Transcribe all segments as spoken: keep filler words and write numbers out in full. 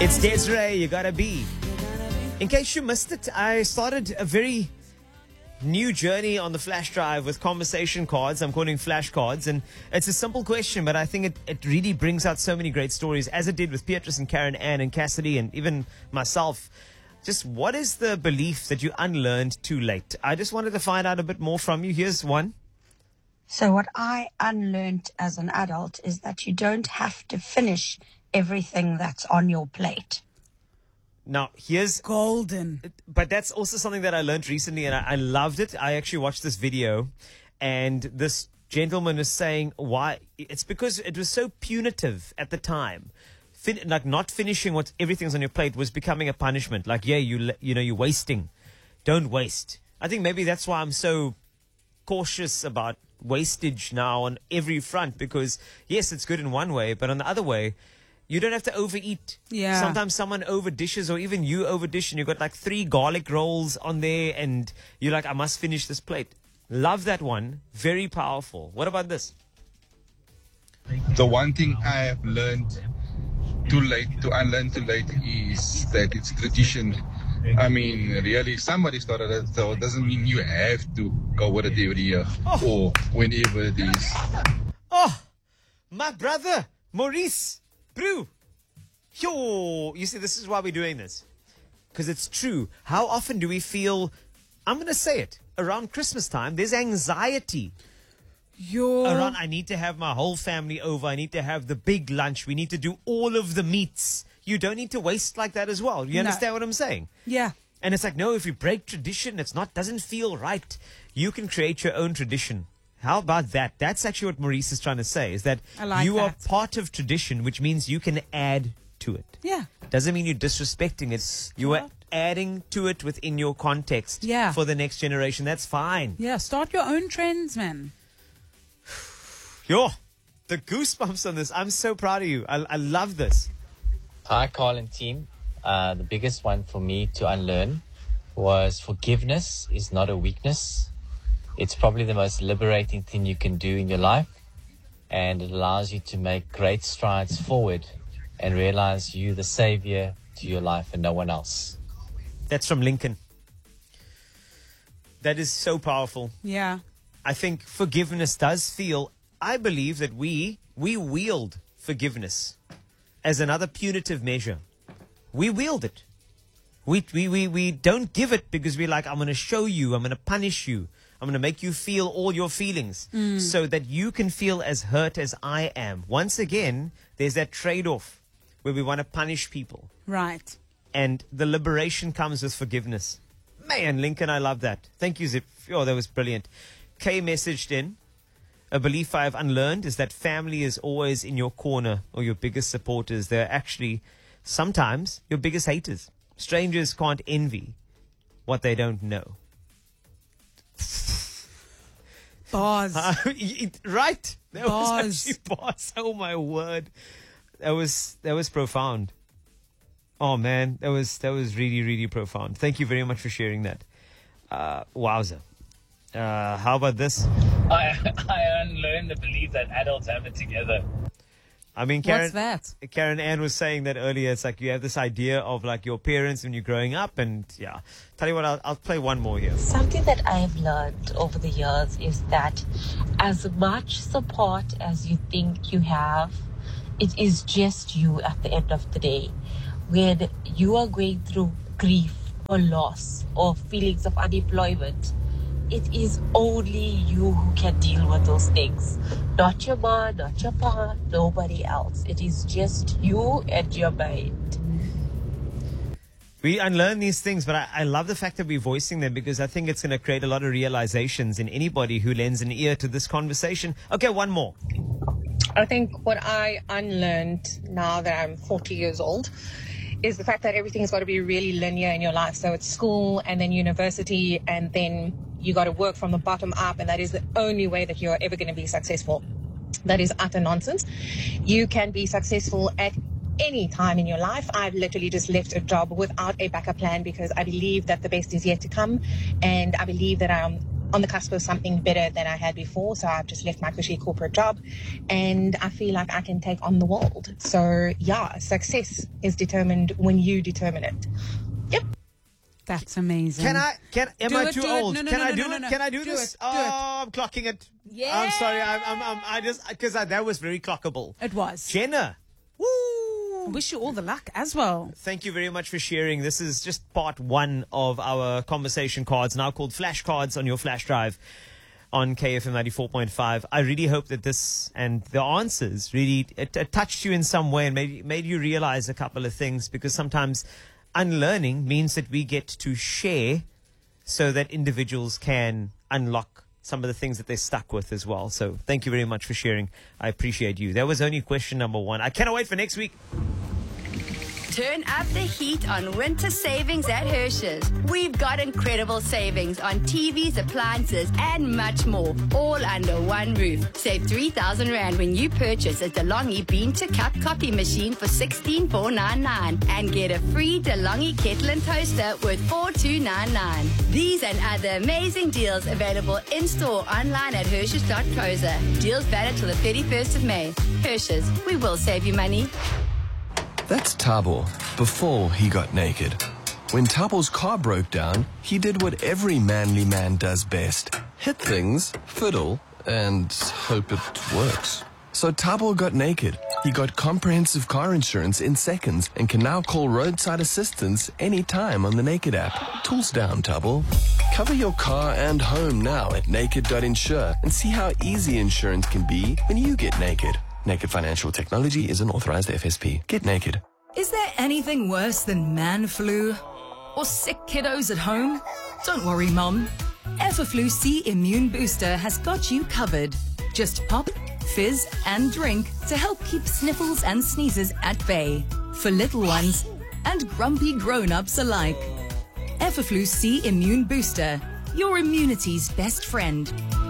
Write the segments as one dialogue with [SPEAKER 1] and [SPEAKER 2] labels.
[SPEAKER 1] It's Desiree, you gotta be. In case you missed it, I started a very new journey on the flash drive with conversation cards. I'm calling flash cards, and it's a simple question, but I think it, it really brings out so many great stories, as it did with Beatrice and Karen, Ann and Cassidy, and even myself. Just what is the belief that you unlearned too late? I just wanted to find out a bit more from you. Here's one.
[SPEAKER 2] So what I unlearned as an adult is that you don't have to finish everything that's on your plate.
[SPEAKER 1] Now, here's
[SPEAKER 3] golden.
[SPEAKER 1] But that's also something that I learned recently, and I, I loved it. I actually watched this video, and this gentleman was saying why. It's because it was so punitive at the time. Fin- like not finishing what everything's on your plate was becoming a punishment. Like, yeah, you you know, you're wasting. Don't waste. I think maybe that's why I'm so cautious about wastage now on every front, because yes, it's good in one way, but on the other way, you don't have to overeat.
[SPEAKER 3] Yeah.
[SPEAKER 1] Sometimes someone over dishes, or even you over dish, and you've got like three garlic rolls on there, and you're like, I must finish this plate. Love that one. Very powerful. What about this?
[SPEAKER 4] The one thing I have learned too late, to unlearn too late, is that it's tradition. I mean, really, somebody started it, so it doesn't mean you have to go with it every year oh. or whenever it is.
[SPEAKER 1] Oh, my brother, Maurice. Brew. Yo, you see, this is why we're doing this. Because it's true. How often do we feel, I'm going to say it, around Christmas time, there's anxiety.
[SPEAKER 3] Yo.
[SPEAKER 1] Around, I need to have my whole family over. I need to have the big lunch. We need to do all of the meats. You don't need to waste like that as well. You understand
[SPEAKER 3] No.
[SPEAKER 1] what I'm saying?
[SPEAKER 3] Yeah.
[SPEAKER 1] And it's like, no, if you break tradition, it's not, doesn't feel right. You can create your own tradition. How about that? That's actually what Maurice is trying to say, is that
[SPEAKER 3] I like
[SPEAKER 1] you
[SPEAKER 3] that.
[SPEAKER 1] are part of tradition, which means you can add to it.
[SPEAKER 3] Yeah.
[SPEAKER 1] Doesn't mean you're disrespecting it. You are adding to it within your context
[SPEAKER 3] Yeah.
[SPEAKER 1] for the next generation. That's fine.
[SPEAKER 3] Yeah, start your own trends, man.
[SPEAKER 1] Yo, the goosebumps on this. I'm so proud of you. I, I love this.
[SPEAKER 5] Hi, Carl and team. Uh, the biggest one for me to unlearn was forgiveness is not a weakness. It's probably the most liberating thing you can do in your life, and it allows you to make great strides forward and realize you're the savior to your life and no one else.
[SPEAKER 1] That's from Lincoln. That is so powerful.
[SPEAKER 3] Yeah.
[SPEAKER 1] I think forgiveness does feel, I believe that we, we wield forgiveness as another punitive measure. We wield it. We, we, we, we don't give it because we're like, I'm going to show you, I'm going to punish you. I'm going to make you feel all your feelings mm. so that you can feel as hurt as I am. Once again, there's that trade-off where we want to punish people.
[SPEAKER 3] Right.
[SPEAKER 1] And the liberation comes with forgiveness. Man, Lincoln, I love that. Thank you, Zip. Oh, that was brilliant. Kay messaged in, a belief I have unlearned is that family is always in your corner or your biggest supporters. They're actually sometimes your biggest haters. Strangers can't envy what they don't know.
[SPEAKER 3] Bars.
[SPEAKER 1] Uh, it, right? That
[SPEAKER 3] Bars.
[SPEAKER 1] was actually bars. Oh my word. That was that was profound. Oh man, that was that was really, really profound. Thank you very much for sharing that. Uh wowza. Uh how about this?
[SPEAKER 6] I I unlearned the belief that adults have it together.
[SPEAKER 1] I mean, Karen,
[SPEAKER 3] What's that?
[SPEAKER 1] Karen Ann was saying that earlier. It's like you have this idea of like your parents when you're growing up, and yeah. Tell you what, I'll, I'll play one more here.
[SPEAKER 7] Something that I have learned over the years is that as much support as you think you have, it is just you at the end of the day. When you are going through grief or loss or feelings of unemployment, it is only you who can deal with those things. Not your mom, not your pa, nobody else. It is just you and your mind.
[SPEAKER 1] We unlearn these things, but I, I love the fact that we're voicing them, because I think it's going to create a lot of realizations in anybody who lends an ear to this conversation. Okay, one more.
[SPEAKER 8] I think what I unlearned now that I'm forty years old is the fact that everything's got to be really linear in your life. So it's school and then university, and then you got to work from the bottom up, and that is the only way that you're ever going to be successful. That is utter nonsense. You can be successful at any time in your life. I've literally just left a job without a backup plan because I believe that the best is yet to come, and I believe that I'm on the cusp of something better than I had before. So I've just left my cushy corporate job and I feel like I can take on the world. So yeah, success is determined when you determine it. Yep.
[SPEAKER 3] That's amazing.
[SPEAKER 1] Can I? Can am
[SPEAKER 3] Do
[SPEAKER 1] I
[SPEAKER 3] it,
[SPEAKER 1] too
[SPEAKER 3] do it.
[SPEAKER 1] old?
[SPEAKER 3] No, no,
[SPEAKER 1] can
[SPEAKER 3] no,
[SPEAKER 1] I
[SPEAKER 3] no,
[SPEAKER 1] do
[SPEAKER 3] no, no,
[SPEAKER 1] it?
[SPEAKER 3] no.
[SPEAKER 1] Can I do,
[SPEAKER 3] Do
[SPEAKER 1] this?
[SPEAKER 3] it, do it.
[SPEAKER 1] Oh, I'm clocking it.
[SPEAKER 3] Yeah.
[SPEAKER 1] I'm sorry. I'm, I'm, I'm I just because that was very clockable.
[SPEAKER 3] It was.
[SPEAKER 1] Jenna. Woo.
[SPEAKER 3] I wish you all the luck as well.
[SPEAKER 1] Thank you very much for sharing. This is just part one of our conversation cards, now called flashcards on your flash drive on K F M ninety-four point five. I really hope that this and the answers really it, it touched you in some way and made, made you realize a couple of things, because sometimes unlearning means that we get to share so that individuals can unlock some of the things that they're stuck with as well. So thank you very much for sharing. I appreciate you. That was only question number one. I cannot wait for next week.
[SPEAKER 9] Turn up the heat on winter savings at Hershey's. We've got incredible savings on T Vs, appliances, and much more, all under one roof. Save three thousand rand when you purchase a DeLonghi bean to cup coffee machine for sixteen thousand four hundred ninety-nine and get a free DeLonghi kettle and toaster worth four thousand two hundred ninety-nine. These and other amazing deals available in-store online at Hershey's dot co za. Deals valid till the thirty-first of May. Hershey's, we will save you money.
[SPEAKER 10] That's Thabo, before he got naked. When Thabo's car broke down, he did what every manly man does best. Hit things, fiddle, and hope it works. So Thabo got naked. He got comprehensive car insurance in seconds and can now call roadside assistance anytime on the Naked app. Tools down, Thabo. Cover your car and home now at naked dot insure and see how easy insurance can be when you get naked. Naked Financial Technology is an authorized F S P. Get naked.
[SPEAKER 11] Is there anything worse than man flu? Or sick kiddos at home? Don't worry, Mom. Everflu C Immune Booster has got you covered. Just pop, fizz, and drink to help keep sniffles and sneezes at bay. For little ones and grumpy grown-ups alike. Everflu C Immune Booster, your immunity's best friend.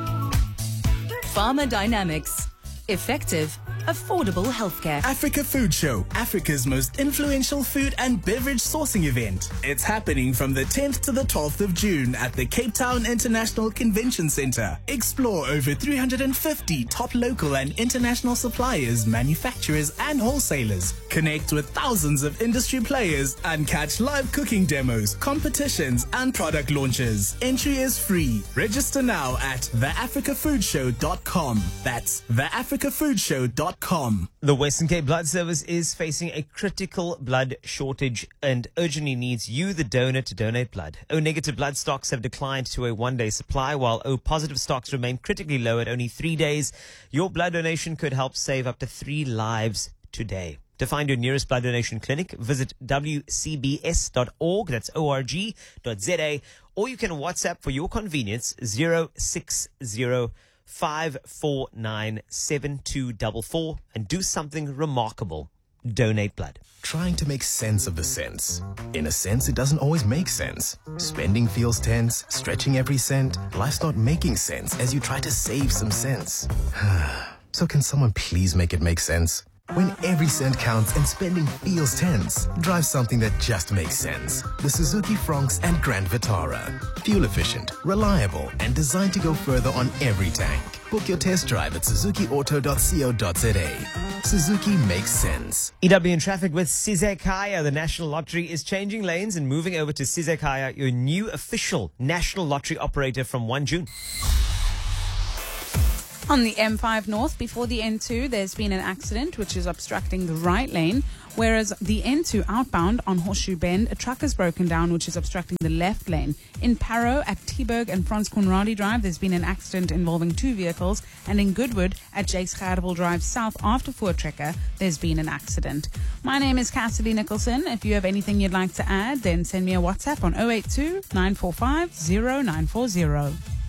[SPEAKER 11] Pharma Dynamics. Effective, affordable healthcare.
[SPEAKER 12] Africa Food Show, Africa's most influential food and beverage sourcing event. It's happening from the tenth to the twelfth of June at the Cape Town International Convention Center. Explore over three hundred fifty top local and international suppliers, manufacturers, and wholesalers. Connect with thousands of industry players and catch live cooking demos, competitions, and product launches. Entry is free. Register now at the africa food show dot com. That's the africa food show dot com.
[SPEAKER 1] The Western Cape Blood Service is facing a critical blood shortage and urgently needs you, the donor, to donate blood. O-negative blood stocks have declined to a one-day supply, while O-positive stocks remain critically low at only three days. Your blood donation could help save up to three lives today. To find your nearest blood donation clinic, visit w c b s dot org, that's O R G dot Z A, or you can WhatsApp for your convenience zero six zero five four nine seven two four four and do something remarkable. Donate blood.
[SPEAKER 13] Trying to make sense of the sense. In a sense, it doesn't always make sense. Spending feels tense, stretching every cent. Life's not making sense as you try to save some sense. So can someone please make it make sense? When every cent counts and spending feels tense, drive something that just makes sense. The Suzuki Fronx and Grand Vitara. Fuel efficient, reliable, and designed to go further on every tank. Book your test drive at suzuki auto dot co dot za. Suzuki makes sense.
[SPEAKER 1] E W in traffic with Sizekaya. The National Lottery is changing lanes and moving over to Sizekaya, your new official National Lottery operator from the first of June.
[SPEAKER 3] On the M five North, before the N two, there's been an accident which is obstructing the right lane, whereas the N two outbound on Horseshoe Bend, a truck has broken down which is obstructing the left lane. In Parow at Teeberg and Franz Conradi Drive, there's been an accident involving two vehicles, and in Goodwood at Jakes Gerderbal Drive South after Voortrekker, there's been an accident. My name is Cassidy Nicholson. If you have anything you'd like to add, then send me a WhatsApp on zero eight two nine four five zero nine four zero.